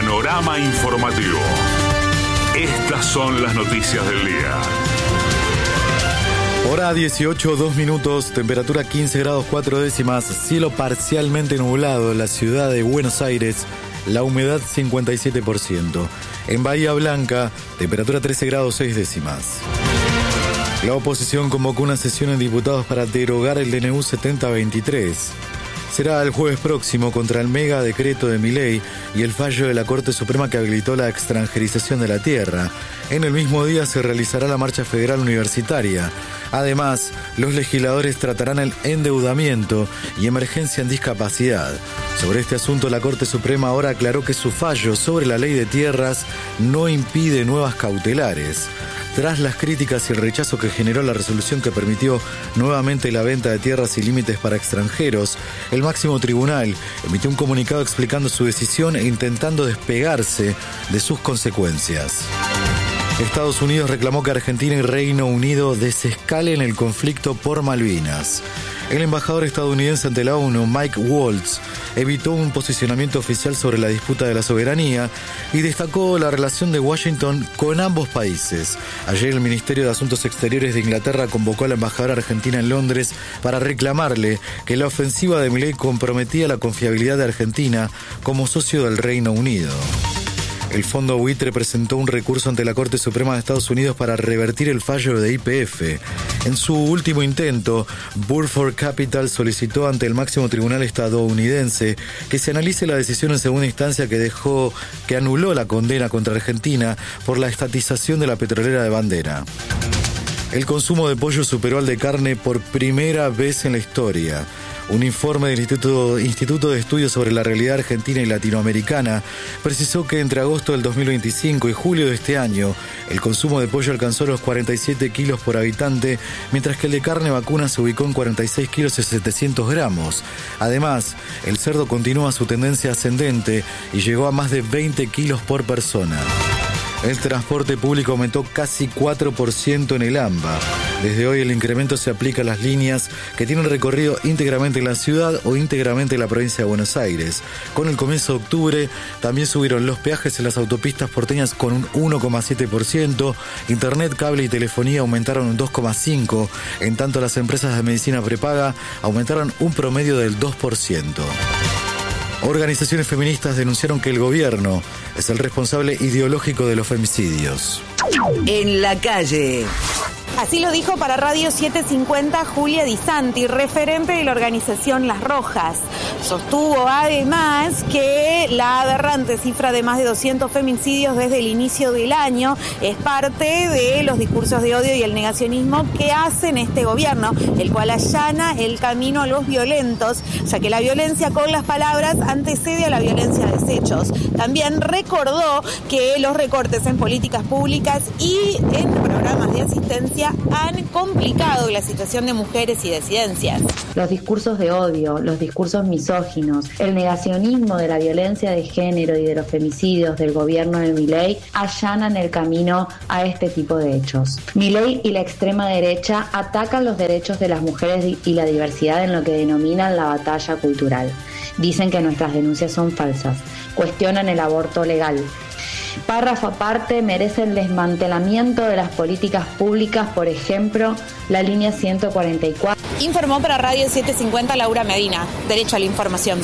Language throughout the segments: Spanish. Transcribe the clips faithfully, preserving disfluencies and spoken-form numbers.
Panorama informativo. Estas son las noticias del día. Hora dieciocho, dos minutos, temperatura quince grados cuatro décimas, cielo parcialmente nublado en la ciudad de Buenos Aires, la humedad cincuenta y siete por ciento. En Bahía Blanca, temperatura trece grados seis décimas. La oposición convocó una sesión en diputados para derogar el D N U setenta veintitrés. Será el jueves próximo contra el mega decreto de Milei y el fallo de la Corte Suprema que habilitó la extranjerización de la tierra. En el mismo día se realizará la marcha federal universitaria. Además, los legisladores tratarán el endeudamiento y emergencia en discapacidad. Sobre este asunto, la Corte Suprema ahora aclaró que su fallo sobre la ley de tierras no impide nuevas cautelares. Tras las críticas y el rechazo que generó la resolución que permitió nuevamente la venta de tierras y límites para extranjeros, el máximo tribunal emitió un comunicado explicando su decisión e intentando despegarse de sus consecuencias. Estados Unidos reclamó que Argentina y Reino Unido desescalen el conflicto por Malvinas. El embajador estadounidense ante la ONU, Mike Waltz, evitó un posicionamiento oficial sobre la disputa de la soberanía y destacó la relación de Washington con ambos países. Ayer el Ministerio de Asuntos Exteriores de Inglaterra convocó a la embajadora argentina en Londres para reclamarle que la ofensiva de Milei comprometía la confiabilidad de Argentina como socio del Reino Unido. El Fondo Buitre presentó un recurso ante la Corte Suprema de Estados Unidos para revertir el fallo de Y P F. En su último intento, Burford Capital solicitó ante el máximo tribunal estadounidense que se analice la decisión en segunda instancia que dejó, que anuló la condena contra Argentina por la estatización de la petrolera de Bandera. El consumo de pollo superó al de carne por primera vez en la historia. Un informe del Instituto, Instituto de Estudios sobre la Realidad Argentina y Latinoamericana precisó que entre agosto del dos mil veinticinco y julio de este año, el consumo de pollo alcanzó los cuarenta y siete kilos por habitante, mientras que el de carne vacuna se ubicó en cuarenta y seis kilos y setecientos gramos. Además, el cerdo continúa su tendencia ascendente y llegó a más de veinte kilos por persona. El transporte público aumentó casi cuatro por ciento en el AMBA. Desde hoy el incremento se aplica a las líneas que tienen recorrido íntegramente en la ciudad o íntegramente en la provincia de Buenos Aires. Con el comienzo de octubre también subieron los peajes en las autopistas porteñas con un uno coma siete por ciento, internet, cable y telefonía aumentaron un dos coma cinco por ciento, en tanto las empresas de medicina prepaga aumentaron un promedio del dos por ciento. Organizaciones feministas denunciaron que el gobierno es el responsable ideológico de los femicidios. En la calle. Así lo dijo para Radio setecientos cincuenta Julia Di Santi, referente de la organización Las Rojas. Sostuvo además que la aberrante cifra de más de doscientos feminicidios desde el inicio del año es parte de los discursos de odio y el negacionismo que hacen este gobierno, el cual allana el camino a los violentos, ya que la violencia con las palabras antecede a la violencia de hechos. También recordó que los recortes en políticas públicas y en programas de asistencia han complicado la situación de mujeres y disidencias. Los discursos de odio, los discursos misóginos, el negacionismo de la violencia de género y de los femicidios del gobierno de Milei allanan el camino a este tipo de hechos. Milei y la extrema derecha atacan los derechos de las mujeres y la diversidad en lo que denominan la batalla cultural. Dicen que nuestras denuncias son falsas, cuestionan el aborto legal. Párrafo aparte, merece el desmantelamiento de las políticas públicas, por ejemplo, la línea ciento cuarenta y cuatro. Informó para Radio setecientos cincuenta Laura Medina. Derecho a la información.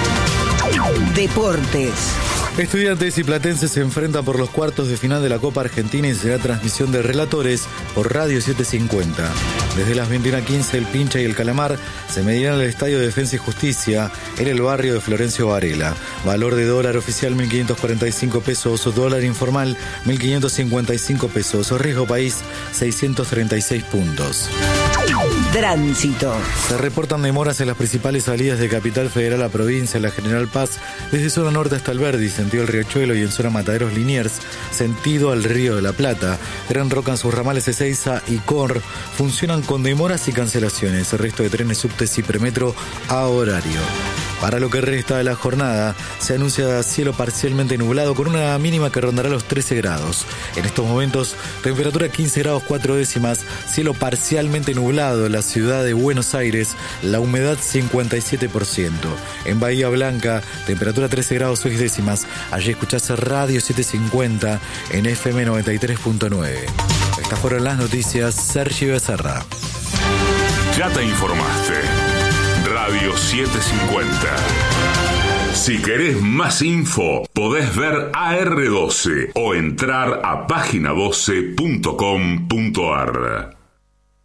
Deportes. Estudiantes y Platense se enfrentan por los cuartos de final de la Copa Argentina y será transmisión de relatores por Radio setecientos cincuenta. Desde las veintiuna quince el Pincha y el Calamar se medirán al Estadio de Defensa y Justicia en el barrio de Florencio Varela. Valor de dólar oficial mil quinientos cuarenta y cinco pesos, dólar informal mil quinientos cincuenta y cinco pesos, riesgo país seiscientos treinta y seis puntos. Tránsito. Se reportan demoras en las principales salidas de Capital Federal a provincia, en la General Paz, desde zona norte hasta Alberdi, sentido el Riachuelo, y en zona Mataderos Liniers, sentido al Río de la Plata. Tren Roca en sus ramales Ezeiza y Cor funcionan con demoras y cancelaciones. El resto de trenes subtes y premetro a horario. Para lo que resta de la jornada, se anuncia cielo parcialmente nublado con una mínima que rondará los trece grados. En estos momentos, temperatura quince grados cuatro décimas, cielo parcialmente nublado en la ciudad de Buenos Aires, la humedad cincuenta y siete por ciento. En Bahía Blanca, temperatura trece grados seis décimas. Allí escuchás Radio setecientos cincuenta en F M noventa y tres punto nueve. Estas fueron las noticias. Sergio Becerra. Ya te informaste. Radio setecientos cincuenta. Si querés más info, podés ver A R doce o entrar a página doce punto com punto ar.